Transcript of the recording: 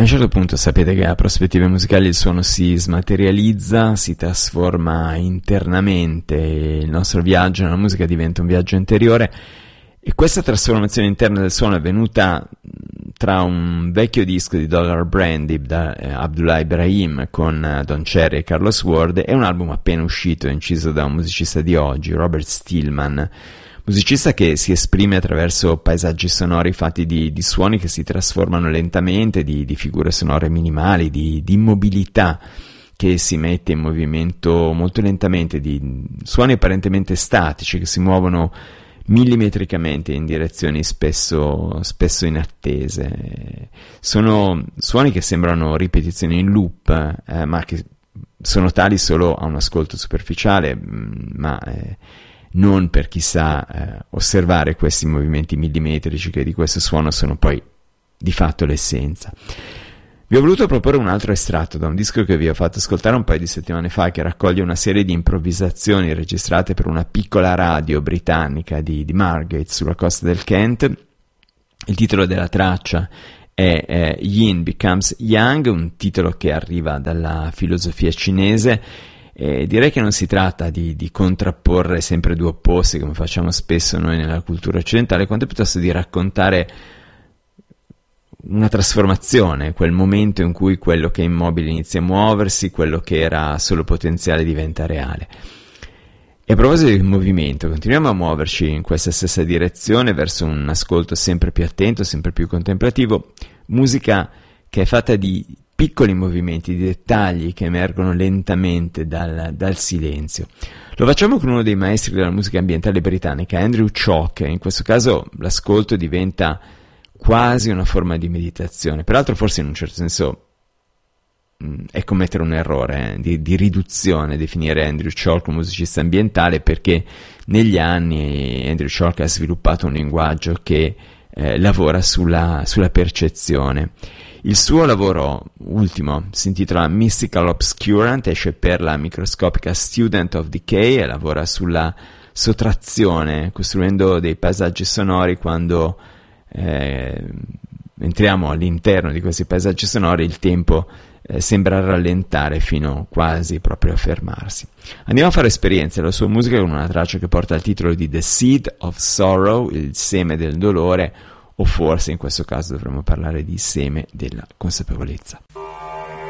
un certo punto sapete che a prospettive musicali il suono si smaterializza, si trasforma internamente, il nostro viaggio nella musica diventa un viaggio interiore, e questa trasformazione interna del suono è venuta tra un vecchio disco di Dollar Brandy da Abdullah Ibrahim con Don Cherry e Carlos Ward e un album appena uscito inciso da un musicista di oggi, Robert Stillman, musicista che si esprime attraverso paesaggi sonori fatti di suoni che si trasformano lentamente, di figure sonore minimali, di immobilità che si mette in movimento molto lentamente, di suoni apparentemente statici che si muovono millimetricamente in direzioni spesso inattese. Sono suoni che sembrano ripetizioni in loop, ma che sono tali solo a un ascolto superficiale, ma non per chi sa osservare questi movimenti millimetrici che di questo suono sono poi di fatto l'essenza. Vi ho voluto proporre un altro estratto da un disco che vi ho fatto ascoltare un paio di settimane fa, che raccoglie una serie di improvvisazioni registrate per una piccola radio britannica di Margate sulla costa del Kent. Il titolo della traccia è Yin Becomes Yang, un titolo che arriva dalla filosofia cinese, e direi che non si tratta di contrapporre sempre due opposti come facciamo spesso noi nella cultura occidentale, quanto piuttosto di raccontare una trasformazione, quel momento in cui quello che è immobile inizia a muoversi, quello che era solo potenziale diventa reale. E a proposito di movimento, continuiamo a muoverci in questa stessa direzione verso un ascolto sempre più attento, sempre più contemplativo, musica che è fatta di piccoli movimenti, di dettagli che emergono lentamente dal silenzio. Lo facciamo con uno dei maestri della musica ambientale britannica, Andrew Chalk. In questo caso l'ascolto diventa quasi una forma di meditazione. Peraltro forse in un certo senso è commettere un errore di riduzione definire Andrew Chalk un musicista ambientale, perché negli anni Andrew Chalk ha sviluppato un linguaggio che lavora sulla percezione. Il suo lavoro ultimo si intitola Mystical Obscurant, esce per la microscopica Student of Decay e lavora sulla sottrazione, costruendo dei paesaggi sonori. Quando entriamo all'interno di questi paesaggi sonori il tempo sembra rallentare fino quasi proprio a fermarsi. Andiamo a fare esperienze della sua musica con una traccia che porta il titolo di The Seed of Sorrow, il seme del dolore, o forse in questo caso dovremmo parlare di seme della consapevolezza.